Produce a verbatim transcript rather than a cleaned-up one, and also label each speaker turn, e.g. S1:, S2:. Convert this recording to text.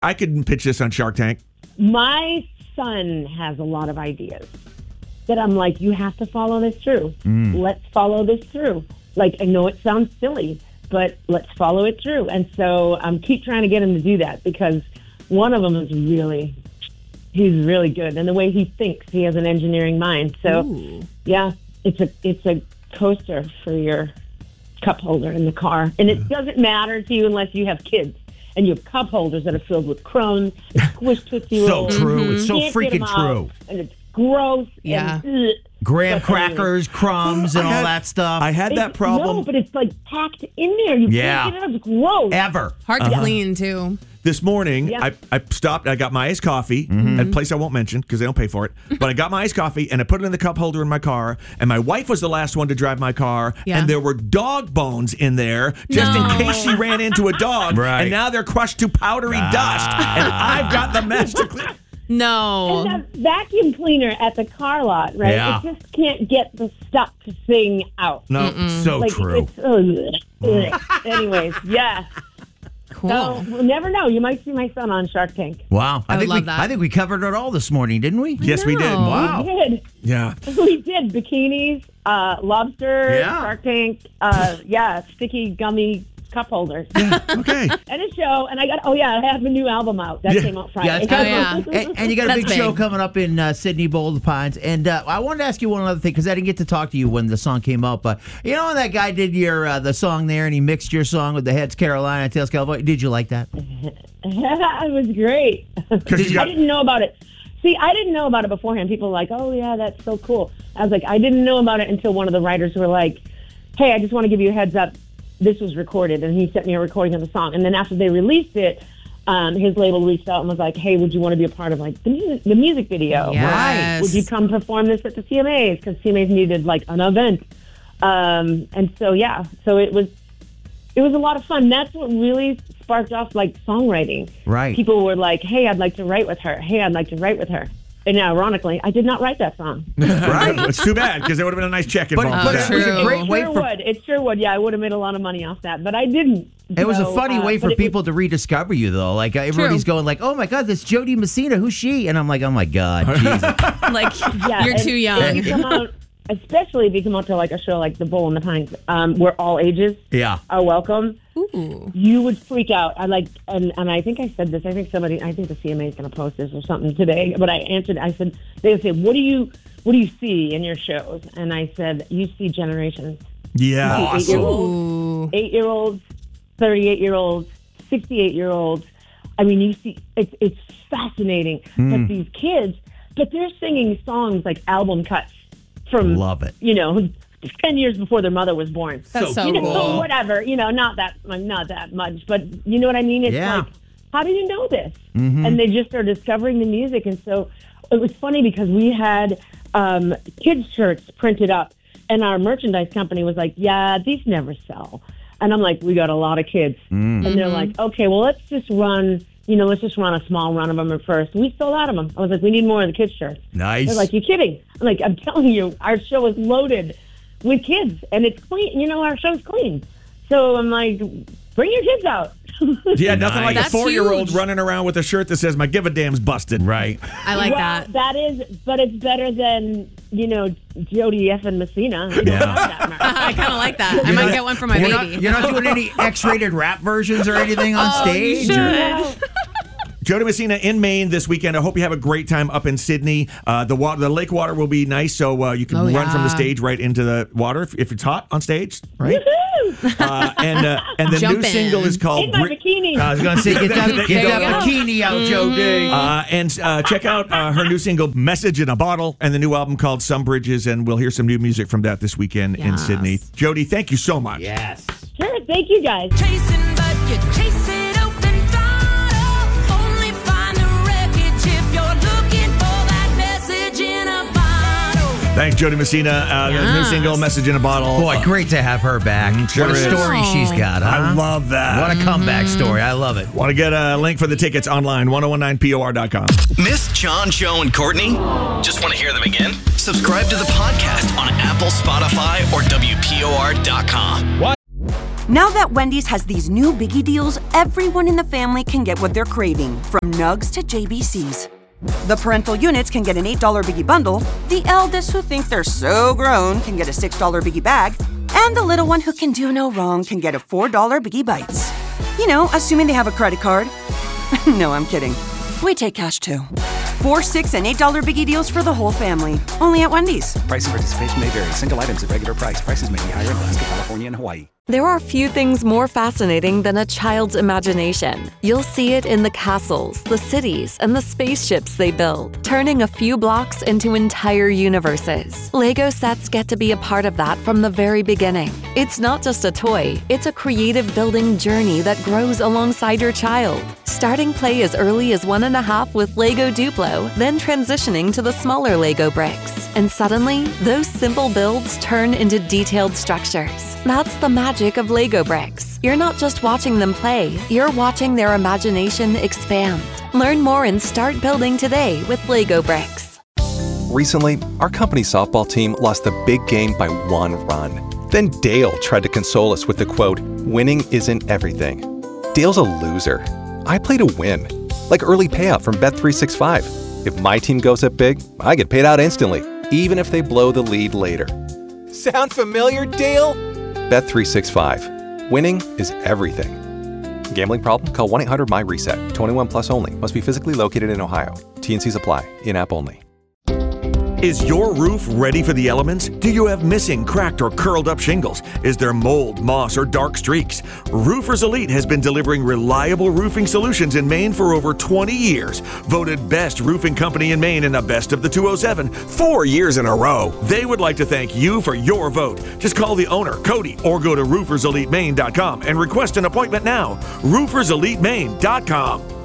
S1: I could pitch this on Shark Tank.
S2: My son has a lot of ideas that I'm like, you have to follow this through. Mm. Let's follow this through. Like, I know it sounds silly, but let's follow it through. And so I'm um, keep trying to get him to do that because one of them is really, he's really good. And the way he thinks, he has an engineering mind. So, Ooh. yeah, it's a it's a coaster for your cup holder in the car. And it doesn't matter to you unless you have kids. And you have cup holders that are filled with crumbs, squish Tootsie Rolls.
S3: So true. Mm-hmm. It's so freaking true.
S2: And it's gross.
S4: Yeah.
S2: And, ugh.
S3: Graham crackers, crumbs, and all
S1: had,
S3: that stuff.
S1: I had that
S2: it's,
S1: problem.
S2: No, but it's like packed in there. You
S3: yeah.
S2: can't get it out. It's gross.
S3: Ever.
S4: Hard to uh-huh. clean, too.
S1: This morning,
S2: yeah.
S1: I, I stopped. I got my iced coffee mm-hmm. at a place I won't mention because they don't pay for it. But I got my iced coffee and I put it in the cup holder in my car. And my wife was the last one to drive my car.
S4: Yeah.
S1: And there were dog bones in there just
S4: no.
S1: in case she ran into a dog.
S3: Right.
S1: And now they're crushed to powdery ah. dust. And I've got the mess to clean.
S4: No.
S2: And that vacuum cleaner at the car lot, right?
S3: Yeah.
S2: It just can't get the stuff to thing out.
S1: No,
S3: Mm-mm. so
S2: like,
S3: true.
S2: It's, uh, anyways, yeah.
S4: Cool.
S2: So we'll never know. You might see my son on Shark Tank.
S3: Wow. I,
S4: I
S3: think
S4: love
S3: we,
S4: that.
S3: I think we covered it all this morning, didn't we?
S4: I
S1: yes, we did.
S4: know.
S3: Wow.
S2: We did.
S1: Yeah.
S2: We did. Bikinis, uh, lobster,
S3: Yeah.
S2: Shark Tank, uh, yeah, sticky gummy cup holders.
S1: Yeah. Okay.
S2: And a show. And I got, oh, yeah, I have a new album out. That
S1: Yeah.
S2: came out Friday.
S3: Yeah, it's
S4: Oh,
S3: got
S4: yeah.
S3: and, and you got a
S4: That's
S3: big,
S4: big.
S3: show coming up in uh, Sydney, Boulder Pines. And uh, I wanted to ask you one other thing because I didn't get to talk to you when the song came out. But you know when that guy did your uh, the song there and he mixed your song with the Heads Carolina, Tails California. Did you like that?
S2: It was great.
S1: you got-
S2: I didn't know about it. See, I didn't know about it beforehand. People were like, oh, yeah, that's so cool. I was like, I didn't know about it until one of the writers were like, hey, I just want to give you a heads up. This was recorded, and he sent me a recording of the song. And then after they released it, um, his label reached out and was like, hey, would you want to be a part of like the music, the music video?
S4: Yes.
S2: Right. Would you come perform this at the C M As? Because C M As needed like an event. Um, and so, yeah, so it was it was a lot of fun. That's what really sparked off like songwriting.
S3: Right.
S2: People were like, hey, I'd like to write with her. Hey, I'd like to write with her. And ironically, I did not write that song.
S1: Right. It's too bad because there would have been a nice check
S3: But,
S1: involved.
S3: but
S1: with
S3: it
S1: that.
S3: was a great
S2: It
S3: way
S2: sure
S3: for
S2: would. It sure would. Yeah, I would have made a lot of money off that, but I didn't.
S3: it was a
S2: So,
S3: funny
S2: uh,
S3: way for
S2: but it
S3: people
S2: was-
S3: to rediscover you, though. Like uh, everybody's
S4: True.
S3: going, like, "Oh my God, this Jody Messina. Who's she?" And I'm like, "Oh my God, Jesus."
S4: Like,
S2: Yeah,
S4: you're
S2: and
S4: too
S2: If
S4: young.
S2: you come out, especially if you come out to like a show like the Bull in the Pines, um, where all ages
S3: Yeah.
S2: are welcome.
S4: Ooh.
S2: You would freak out. I like, and, and I think I said this. I think somebody, I think the C M A is going to post this or something today. But I answered. I said, they would say, "What do you, what do you see in your shows?" And I said, "You see generations.
S1: Yeah.
S2: You see eight-year-olds,
S4: Ooh.
S2: eight-year-olds, thirty-eight-year-olds, sixty-eight-year-olds. I mean, you see, it's it's fascinating. But these kids, but they're singing songs like album cuts from,
S3: Love it.
S2: you know, ten years before their mother was born.
S4: That's so
S2: you know,
S4: cool.
S2: whatever, you know, not that not that much, but you know what I mean? It's
S3: Yeah.
S2: like, how do you know this? And they just are discovering the music. And so it was funny because we had um, kids' shirts printed up, and our merchandise company was like, yeah, these never sell. And I'm like, we got a lot of kids. And they're like, okay, well, let's just run, you know, let's just run a small run of them at first. We sold out of them. I was like, we need more of the kids' shirts.
S3: Nice.
S2: They're like, you kidding? I'm like, I'm telling you, our show is loaded with kids, and it's clean. You know, our show's clean. So I'm like, bring your kids out.
S1: Yeah, nothing like a
S4: That's
S1: four-year-old
S4: huge.
S1: running around with a shirt that says "My give a damn's busted."
S3: Right.
S4: I like
S2: well,
S4: that.
S2: that is, but it's better than, you know, Jody F. and Messina. We don't
S3: Yeah.
S2: have that merch.
S4: I kind of like that. I might get one for my
S3: You're
S4: baby.
S3: not, you're not doing any X-rated rap versions or anything on
S4: Oh, you
S3: stage?
S4: should.
S3: or-
S2: No.
S1: Jody Messina in Maine this weekend. I hope you have a great time up in Sydney. Uh, the water, the lake water will be nice, so uh, you can
S4: Oh,
S1: run
S4: yeah.
S1: from the stage right into the water if, if it's hot on stage, right?
S2: Woohoo!
S1: Uh, and uh, and the
S4: Jump
S1: new
S4: in.
S1: single is called.
S2: In my
S1: Bri-
S2: bikini.
S3: I was going to say, get that,
S1: There
S3: get
S4: you
S3: that
S4: go.
S3: bikini out, Jody.
S1: Uh, and uh, check out uh, her new single, Message in a Bottle, and the new album called Some Bridges, and we'll hear some new music from that this weekend in
S4: Yes.
S1: Sydney. Jody, thank you so much.
S3: Yes.
S2: Sure, thank you guys.
S5: Chasing, but you chase it open throttle. Only find the wreckage if you're looking for that message in a bottle.
S1: Thanks, Jody Messina. Uh, The new
S4: Yes.
S1: single, Message in a Bottle.
S3: Boy, great to have her back.
S1: sure
S3: what a
S1: is.
S3: story she's got, huh?
S1: I love that.
S3: What a comeback story. I love it.
S1: Want to get a link for the tickets online, ten nineteen P O R dot com.
S6: Miss John, Joe, and Courtney? Just want to hear them again? Subscribe to the podcast on Apple, Spotify, or W P O R dot com.
S7: Now that Wendy's has these new biggie deals, everyone in the family can get what they're craving, from nugs to J B Cs. The parental units can get an eight dollar biggie bundle, the eldest who think they're so grown can get a six dollar biggie bag, and the little one who can do no wrong can get a four dollar biggie bites. You know, assuming they have a credit card. No, I'm kidding. We take cash too. Four, six, and eight dollar biggie deals for the whole family. Only at Wendy's.
S8: Price and participation may vary. Single items at regular price. Prices may be higher in Alaska, California, and Hawaii.
S9: There are few things more fascinating than a child's imagination. You'll see it in the castles, the cities, and the spaceships they build, turning a few blocks into entire universes. Lego sets get to be a part of that from the very beginning. It's not just a toy, it's a creative building journey that grows alongside your child. Starting play as early as one and a half with Lego Duplo, then transitioning to the smaller Lego bricks. And suddenly, those simple builds turn into detailed structures. That's the magic of Lego bricks. You're not just watching them play, you're watching their imagination expand. Learn more and start building today with Lego bricks.
S10: Recently, our company softball team lost the big game by one run. Then Dale tried to console us with the quote, "Winning isn't everything." Dale's a loser. I play to win, like early payout from Bet three sixty-five. If my team goes up big, I get paid out instantly, even if they blow the lead later. Sound familiar, Dale? Bet three sixty-five. Winning is everything. Gambling problem? Call one eight hundred M Y reset. twenty-one plus only. Must be physically located in Ohio. T and Cs apply. In-app only.
S1: Is your roof ready for the elements? Do you have missing, cracked, or curled up shingles? Is there mold, moss, or dark streaks? Roofers Elite has been delivering reliable roofing solutions in Maine for over twenty years. Voted best roofing company in Maine in the best of the two oh seven, four years in a row. They would like to thank you for your vote. Just call the owner, Cody, or go to roofers elite maine dot com and request an appointment now. roofers elite maine dot com.